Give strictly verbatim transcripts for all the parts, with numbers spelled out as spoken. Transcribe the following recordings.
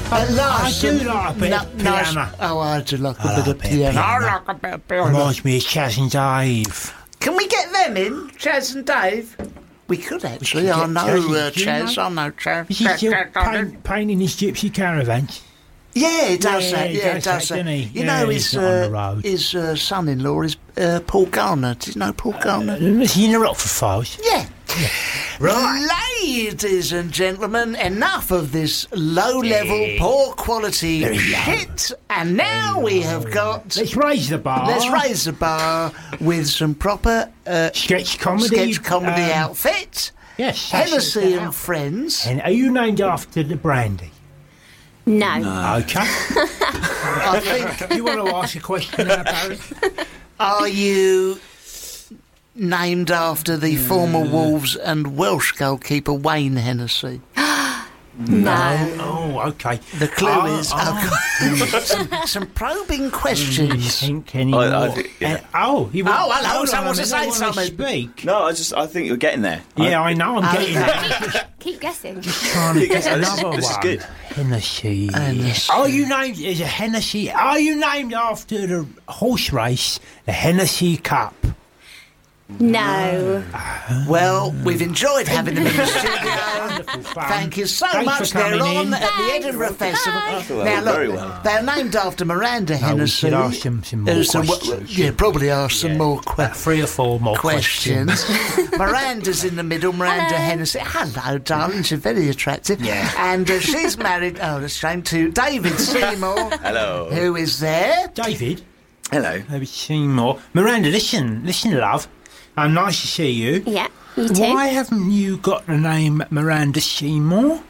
At last, I do some like a bit of nice- piano. Oh, I do like a I bit like of piano. piano. I like a bit of piano. Reminds me of Chaz and Dave. Can we get them in, Chaz and Dave? We could actually. We could I get know Chaz. uh, Do you Chaz. know? I know Chaz. Is he still paint, painting his gypsy caravans? Yeah, he does Yeah, that. he Yeah, he does does that, that. doesn't he? You Yeah, know, he's his not on the uh, road. his uh, son-in-law is uh, Paul Garner. Do you know Paul Garner? Is he in the Rockford Files? Yeah. Right. Ladies and gentlemen, enough of this low-level, Yeah. poor quality Very low. shit. And now we have got. Let's raise the bar. Let's raise the bar with some proper uh, Sketch comedy. sketch comedy um, outfit. Yes. that's Hennessy it. and Friends. And are you named after the brandy? No. Okay. I think. You want to ask a question now, Barry? Are you named after the former Wolves and Welsh goalkeeper Wayne Hennessy? No. Oh, okay. The clue Oh, is oh. I've got some, some probing Do you questions. think anymore? I- I do- yeah. Uh, oh, he wa- Oh, hello, hold on someone a wants to minute, say they wanna something. Speak. No, I just I think you're getting there. Yeah, I know. I'm getting Okay. there. Keep guessing. Trying to get This is- another this is one. good. Hennessy. Hennessy. Are you named? Is a Hennessy? Are you named after the horse race, the Hennessy Cup? No. Well, we've enjoyed having them in the studio. Wonderful fun. Thank you so Thanks much. for They're coming on in. at the Thanks. Edinburgh Festival. Bye. Well, Now, look, very well. they're named after Miranda No, we Hennessy. should ask them some more There's questions. yeah, probably ask some Yeah. more Uh, questions. three or four more questions. questions. Miranda's in the middle. Miranda Hello. Hennessy. Hello, darling. She's very attractive. Yeah. And uh, she's married. Oh, that's a shame to David Seymour, Hello. who is there. David, Hello. maybe Seymour. Miranda, listen, listen, love. Um, nice to see you. Yeah, you too. Why haven't you got the name Miranda Seymour?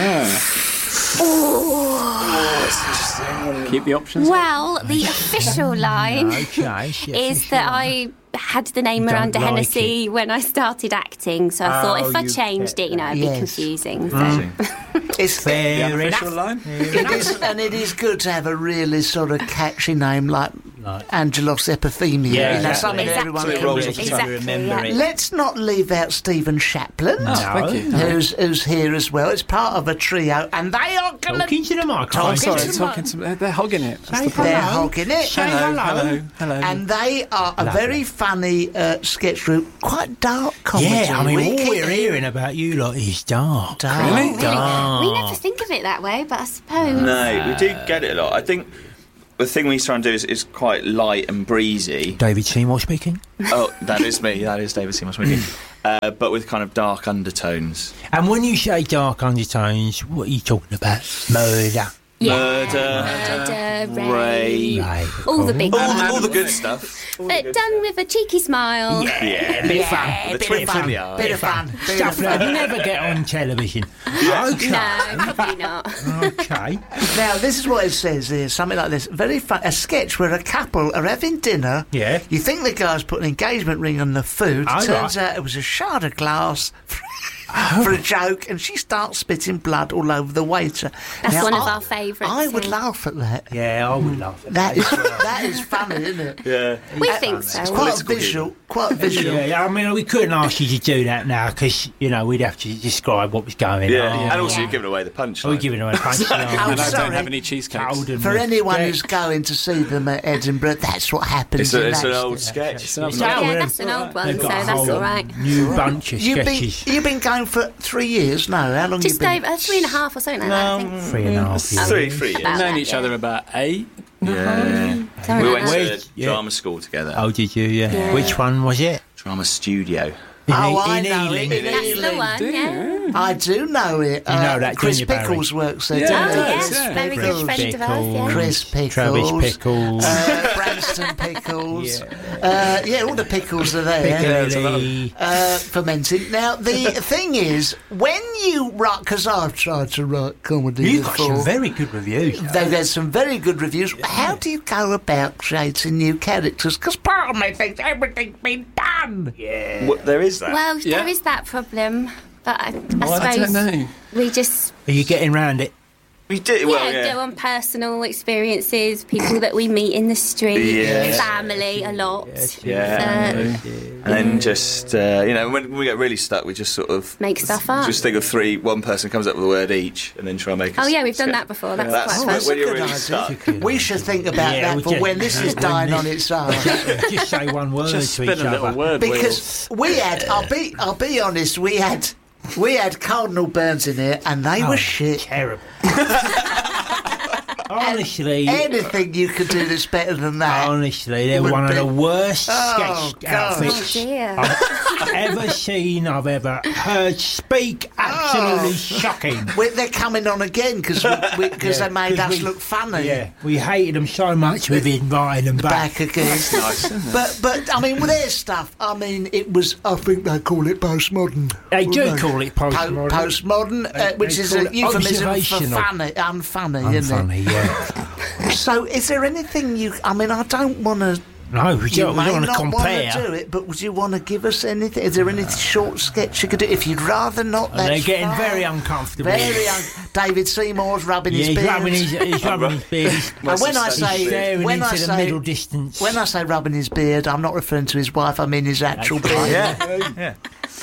Keep the options. Well, the official line Okay, it's the is official that line. I had the name You don't Miranda like Hennessy when I started acting, so I Oh, thought if I you changed get it, you know, it'd Yes. be confusing. So. It's Fair The enough. official line. It is, and it is good to have a really sort of catchy name like Like- Angelos Epithemia. Yeah, you know, exactly. something that everyone Exactly. can rolls really- off the Exactly. Remember yeah. it. Let's not leave out Stephen Chaplin, Oh, thank you. who's who's here as well. It's part of a trio, and they are going Talking to the microphone. Talking Sorry, to talking to they're, they're hogging it. That's Say the problem. They're hello. hogging it. Say Hello, hello. hello, hello. And they are a Lovely. very funny uh, sketch group, quite dark comedy. Yeah, I mean, We all keep we're it hearing about you lot is dark. dark. Really? Dark. We never think of it that way, but I suppose. No, we do get it a lot. I think the thing we try and do is, is quite light and breezy. David Seymour speaking. Oh, that is me. That is David Seymour speaking. Uh, but with kind of dark undertones. And when you say dark undertones, what are you talking about? Murder. Yeah. Murder, Murder, rape, rape, Right. all the big all ones. the, all the good stuff. All the But good done with a cheeky smile. Yeah, bit of fun. The bit twins of fun. in the eye. Bit of fun. Bit Stuff of that fun. would never get on television. Okay. No, probably not. Okay. Now, this is what it says here, something like this. Very fun. A sketch where a couple are having dinner. Yeah. You think the guy's put an engagement ring on the food. Oh, Turns right. out it was a shard of glass for a joke, and she starts spitting blood all over the waiter. That's Now, one of I- our favourites. I would yeah. laugh at that. Yeah, I would love it. That is that is funny, isn't it? Yeah. We Uh, think so. It's quite Political visual. Quite visual. Yeah, yeah, I mean, we couldn't ask you to do that now because, you know, we'd have to describe what was going Yeah, on. and also Yeah. you're giving away the punchline. We're giving away a punch. Oh, And I sorry. don't have any cheesecakes. Cold and For anyone yeah. who's going to see them at Edinburgh, that's what happens. It's, a, in it's an that old sketch. sketch. It's an old Yeah, Yeah, well, that's an old one, they've so got a that's whole all right. New bunch of You've been sketches. you've been going for three years. No, how long Just you been? over uh, three and a half or something like that, I think. Three and a half years. Three, three years. About We've known that, each yeah. other about eight. Yeah. Something We like went that. to Where's- yeah. drama school together. Oh, did you? Yeah. Yeah. Which one was it? Drama studio. In, Oh, E- I in know Ealing. it. That's the one, Do yeah. you? I do know it. You know that, Chris don't you, Barry? Pickles works there. Yeah, Oh, doesn't he? yeah. yes, yeah. very Pickles. good friend of ours, Pickles. yeah. Chris Pickles. Travis Pickles. Uh, Branston Pickles. Yeah. Uh, yeah, all the pickles are there. Piccadilly. Uh, fermenting. Now, the thing is, when you write, because I've tried to write comedy You've got before, some very good reviews. they've had some very good reviews. How do you go about creating new characters? Because part of me thinks everything's been done. Yeah. What, there is that. Well, Yeah. there is that problem, but I, I Well, I suppose don't know. we just Are you getting round it? We did, Yeah, well, yeah. go on personal experiences, people that we meet in the street, Yeah. family a lot. Yeah. So, And then just, uh, you know, when we get really stuck, we just sort of... Make stuff up. Just think of three, one person comes up with a word each, and then try and make a oh yeah, we've done sketch. that before. That's That's quite when- fun. when you're Good really idea. stuck. We should think about Yeah, that we for just- when this is when dying this- on its own. Just say one word Just to spin each a little other. word wheel. Because we had, I'll be, I'll be honest, we had, we had Cardinal Burns in here, and they Oh, were shit. Terrible. Honestly, Anything you could do that's better than that. honestly, they're would one be- of the worst Oh, sketch God. outfits Oh dear. I've ever seen, I've ever heard speak. Absolutely Oh. shocking. We, they're coming on again because we, because Yeah, they made 'cause us we- look funny. Yeah, we hated them so much we've invited them back. Back again. But but I mean, with their stuff, I mean, it was. I think they call it postmodern. They do Don't call it Po- postmodern. postmodern, uh, They- which they is call a it euphemism for observational. funny, unfunny, isn't Unfunny, yeah. it? So, is there anything you? I mean, I don't want to. No, we You don't, we may don't want to not compare. want to do it, but would you want to give us anything? Is there any short sketch you could do? If you'd rather not, And that's they're getting fine. very uncomfortable. Very un- David Seymour's rubbing Yeah, his he's beard. rubbing his, he's rubbing his beard. And when I He's say staring when into I the say middle distance. when I say rubbing his beard, I'm not referring to his wife. I mean his actual beard. Yeah, yeah.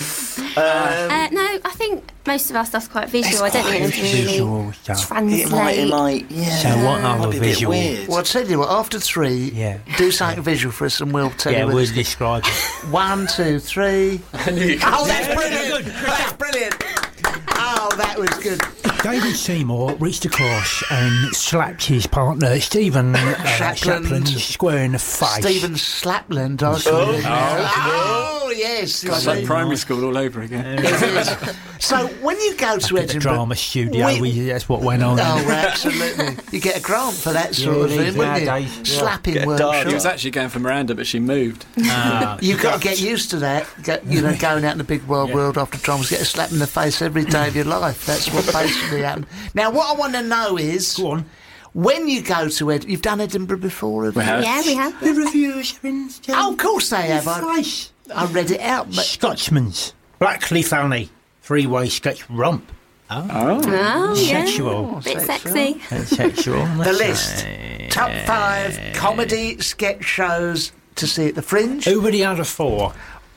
Uh, no, I think most of our stuff's quite visual. I don't think anything really visual stuff. translate. It might, it might, yeah. So what Might other be a bit visual? weird. Well, I'll tell you what. After three, Yeah. do something visual for us, and we'll tell Yeah, you. we'll Whether describe it. One, two, three. Oh, that's Yeah, brilliant! That's brilliant! Oh, that was good. David Seymour reached across and slapped his partner, Stephen uh, Shapland. Shapland, square in the face. Stephen Slapland, I call him now. Oh, yes. It's like primary school all over again. It is. So when you go to At the Edinburgh, drama studio, we- we, that's what went on. oh, absolutely, you get a grant for that sort Yeah, of thing, these wouldn't you? nowadays, yeah. Slapping Get a dart. workshop. He was actually going for Miranda, but she moved. Ah, You've got to get used to that. Get, you know, going out in the big wide Yeah. world after dramas, get a slap in the face every day of your life. That's what basically happened. Now, what I want to know is, go on. when you go to Ed, you've done Edinburgh before, have We you? have. Yeah, we have. The reviews have been Oh, of course they have. I, Face. I read it out. But Scotsman's. Blackly funny. Three-way sketch romp. Oh. Oh, yeah. Sexual. Bit Sexual. sexy. That's sexual. the list: top five comedy sketch shows to see at the Fringe. Who were the other four?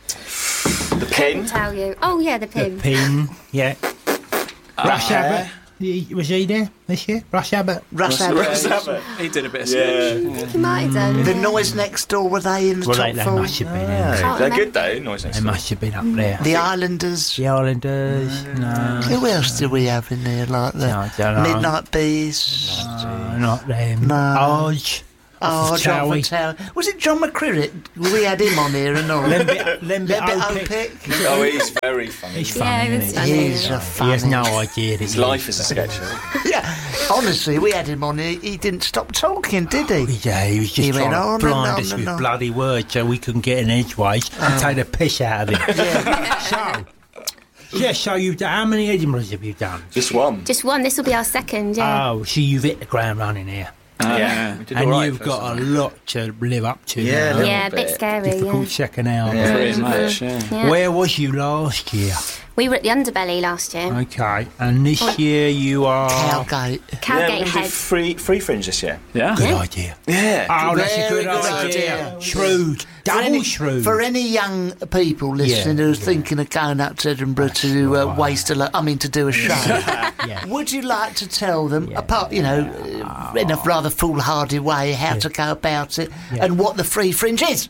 The pin. Tell you. Oh yeah, the The pin. Pin, yeah. Rush Uh, Abbott. He- Was he there this year? Rush Abbott. Russ Russ Abbott. Abbott. He did a bit of Yeah. sketch. You might have done. The yeah. Noise Next Door, were they in the Well, top they, they four? must have been. in. Can't They're remember. good though, noise next They door. must have been up there. The Islanders. The Islanders. No. Who else do we have in there like No, I that? don't know. Midnight Bees. No, not them. No. Odge. Oh, Off John Towie. Tower. Was it John McCrimmett? We had him on here and all. Lembit, Lembit Lembit Opic. Opic. Oh, he's very funny. He's Yeah, funny. he was isn't funny. He's a he? funny. He has no idea that His he life is a sketch show. Yeah, honestly, we had him on here. He didn't stop talking, did he? Yeah, he was just He trying went to on and blind on us and with on. bloody words so we couldn't get an edgeways and take the piss out of him. So, yeah, so you've done, how many Edinburghs have you done? Just one. Just one. This will be our second. Yeah. Oh, so you've hit the ground running here. Oh, Yeah, we did And all right you've first got time. a lot to live up to Yeah, now. little yeah, a bit bit. scary. Difficult Yeah. second hour. Yeah. Pretty much, yeah. Yeah. Where was you last year? We were at the Underbelly last year. Okay, and this year you are... Cowgate. Yeah, Cowgate we're gonna do Head. free, free fringe this year. Yeah. Good Yeah. idea. Yeah. Oh, that's a Very good, good idea. idea. Shrewd. For Double any, shrewd. for any young people listening Yeah, who're yeah. thinking of going up to Edinburgh to uh, right. waste a lot, I mean, to do a show, Yeah. would you like to tell them, apart, you know, uh, in a rather foolhardy way, how to go about it Yeah. and what the free fringe is?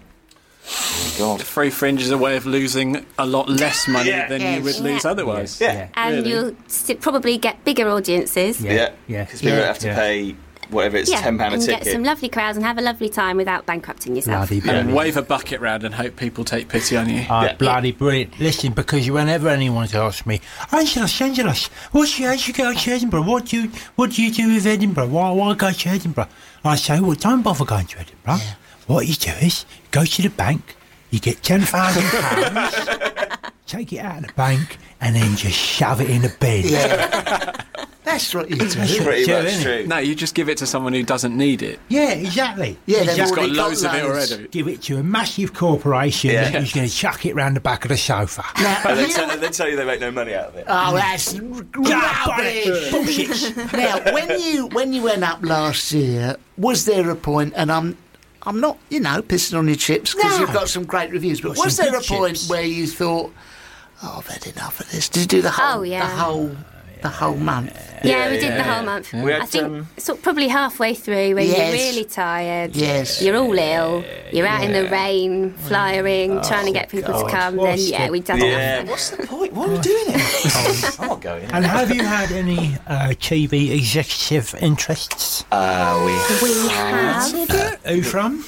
God. Free fringe is a way of losing a lot less money Yeah. than Yes. you would lose Yeah. otherwise. Yeah. And Really? you'll st- probably get bigger audiences. Yeah. Yeah. Yeah. Because people Yeah. have to Yeah. pay whatever it's Yeah, ten pound a and ticket. get some lovely crowds and have a lovely time without bankrupting yourself. Bloody And brilliant. wave a bucket round and hope people take pity on you. Oh, Yeah. bloody brilliant. Listen, because whenever anyone's asked me, Angelos, Angelos, what's your, how'd you go to Edinburgh? What do you, what do you do with Edinburgh? Why, why go to Edinburgh? I say, well, don't bother going to Edinburgh. What you do is, go to the bank, you get ten thousand pounds, take it out of the bank, and then just shove it in the bin. Yeah. That's what you do. Pretty True, much isn't true. No, you just give it to someone who doesn't need it. Yeah, exactly. Yeah, they've exactly. It's got already loads of it loads. already. Give it to a massive corporation Yeah. who's going to chuck it round the back of the sofa. Now, And they, you tell, know- they tell you they make no money out of it. oh, that's rubbish. Bullshit. Now, when you when you went up last year, was there a point? And I'm I'm not, you know, pissing on your chips because No. you've got some great reviews. But Got was some there a good point chips. where you thought, "Oh, I've had enough of this"? Did you do the whole, Oh, yeah. the whole, the whole month? Yeah, we did yeah, the whole yeah. month. We had, I think um, sort of probably halfway through when Yes. you're really tired. Yes. You're all ill. You're out in the rain, flying, trying to get people God. to come. What's Then yeah, the- we've done Yeah, enough. what's the point? Why are we doing it? I'm not going. And have you had any uh, T V executive interests? Uh, we. We have. Who from?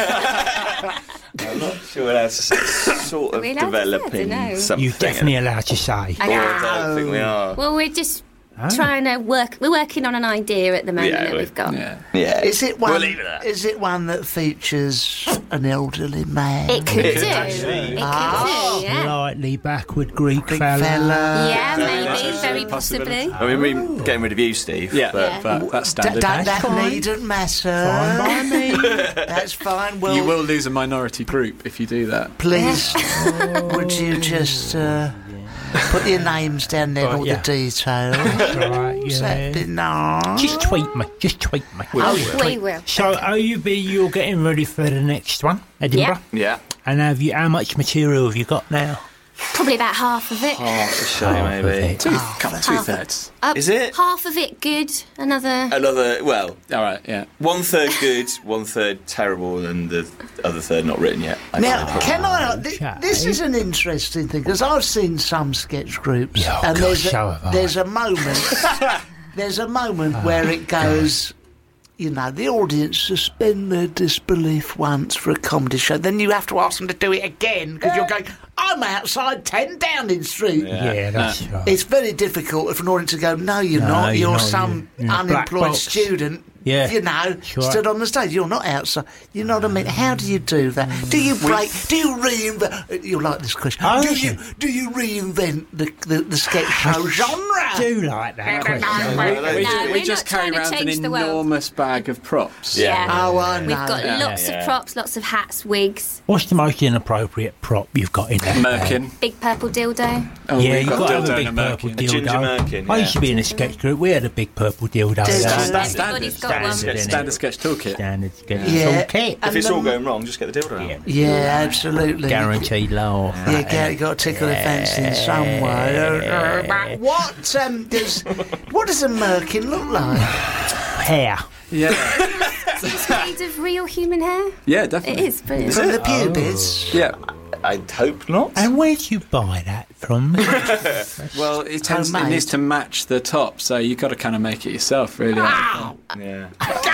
I'm not sure that's sort of we allowed to say? I developing don't know. something. You're definitely allowed to say. I Oh, I don't think we are. Well, we're just Oh. trying to work. We're working on an idea at the moment Yeah, that we- we've got. Yeah. Yeah. Is it one? We'll leave it at that. Is it one that features an elderly man? It could It do. actually- It Ah. could do. Yeah. Slightly backward Greek Big fella. fella. Yeah, maybe. that's Very a possibility. possibly. I mean, we're getting rid of you, Steve. Yeah, but Yeah. but that's D- standard. that that fine. needn't matter. Fine by me. That's fine. Well, You will lose a minority group if you do that. please, would you just uh, put your names down there, Right, all yeah. the details? Right, That'd be yeah. nice. Just tweet me. Just tweet me. Oh, we will. So, O U B, you're getting ready for the next one, Edinburgh. Yeah. And have you? How much material have you got now? Probably about half of it. Oh, for shame, Half of maybe. it. Two, couple, two thirds. Uh, Is it? Half of it good, another. Another, well, All right, yeah. one third good, one third terrible, and the other third not written yet. I Now, think. can I? Th- Okay. this is an interesting thing because I've seen some sketch groups, Yeah, oh and gosh, there's so a, have I. there's a moment, there's a moment where it goes. You know, the audience suspend their disbelief once for a comedy show. Then you have to ask them to do it again because you're going, I'm outside ten Downing Street. Yeah, that's right. It's very difficult for an audience to go, no, you're No, not. you're You're not. some You're in a black unemployed box." student. Yeah, You know, sure. stood on the stage. You're not outside. You know what I mean? How do you do that? Do you break? Do you reinvent? You like this question? Oh, do listen. you do you reinvent the the, the sketch show genre? do like that question. Well, We, No, ju- we're we not just carry trying to around an change the world. enormous bag of props. Yeah. Oh, I know. We've got Yeah. lots Yeah. of props, lots of hats, wigs, What's the most inappropriate prop you've got in there? Merkin. big purple dildo. Oh, Yeah, we've you've got got to have dildo a big and a purple merkin. dildo. ginger merkin, I yeah. used to be in a sketch group. We had a big purple dildo. Did there. you? Standard. Everybody's got one. Standard, innit? Standard sketch toolkit. Standard sketch Yeah. toolkit. And If it's all um, going wrong, just get the dildo out. Yeah, absolutely. Guaranteed laugh. Yeah, Gary, you got to tickle the fence in some way. Uh, uh, but what um, does what does a merkin look like? Hair. Yeah, It's made of real human hair. yeah, It definitely. is brilliant. From the pubis. Yeah. I'd hope not. And where do you buy that from? Well, it, tends, it Homemade. needs to match the top, so you've got to kind of make it yourself, really. Yeah.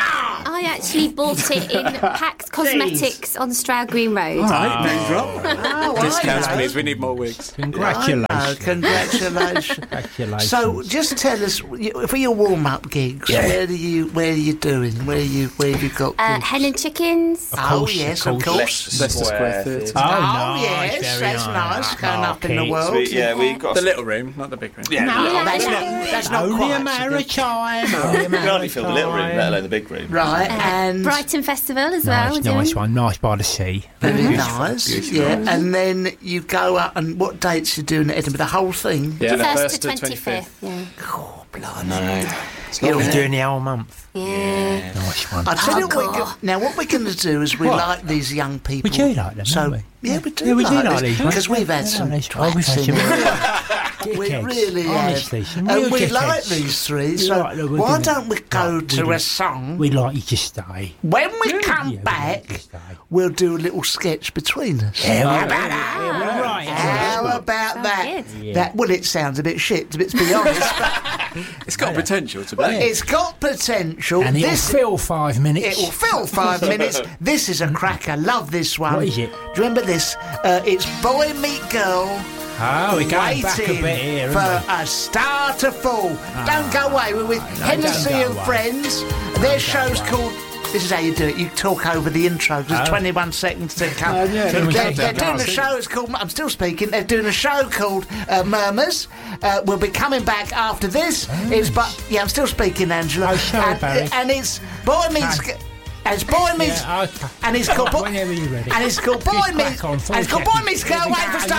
I actually bought it in Pax Cosmetics on Stroud Green Road. Right, name drop. Oh, I Discounts, know. please. We need more wigs. I know, Congratulations. congratulations. Congratulations. So, just tell us you- for your warm-up gigs. Yeah. Where do you where are you doing? Where you where have you got? Uh, gigs? hen and chickens. oh course, yes, of of course. course. Leicester Square Theatre. Oh, Oh, nice, yes, very that's nice. Going up in the Marquee. world. We, yeah, we got The little room, not the big room. Yeah, No, no, that's no, not. no. That's not Only quite. a so matter good. of time. Only a we can matter hardly of fill the little room, time. let alone the big room. Right, and Brighton Festival as well. Nice, we're nice doing. one. Nice by the sea. very nice. Yeah, and then you go up. And what dates you doing at Edinburgh? The whole thing. Yeah, the First first to to twenty-fifth. Yeah. Oh, blimey. No. You're We're doing the whole month. Yeah. Nice one. I tell you what, we Hardcore. go, now what we're going to do is we What? like these young people. We do like them, so don't we? yeah, we do. Yeah, we do like like this, these ones. because we've had Yeah, some these- oh, we've had twats some in real here. We dickheads. really Honestly, have, some and real we dickheads. like these three. We So like them, we're why gonna- don't we go Right, we to do. a song? We'd like you to stay. When we Yeah, come we'd like back, you to stay. we'll do a little sketch between us. Yeah, How we're about that? Yeah, we're right. How about Sounds that? good. Yeah. That well, it sounds a bit shit, to be to be honest, but It's got potential to be. it's got potential. And it'll This fill five minutes. It will fill five minutes. This is a cracker. Love this one. What is it? Do you remember this? Uh, it's Boy Meet Girl. Oh, we're going back a Waiting bit here, for aren't we? a star to fall. Don't go away. We're with Hennessy don't go and away. Friends. Their show's called This is how you do it. You talk over the intro. There's Oh. twenty-one seconds to come. Oh, yeah, they're, we they're, have they're that doing now, a show. It's called. I'm still speaking. They're doing a show called uh, Murmurs. Uh, we'll be coming back after this. Oh. It's but yeah, I'm still speaking, Angela. Oh, sorry, and, Barry. and it's Boy Meets. Okay. And it's Boy Meets. Yeah, okay. And it's called. Boy, Whenever you're ready. and it's called Boy Just Meets. crack on, And four it's called Boy seconds. Meets Here Girl. we Wait go, for yeah.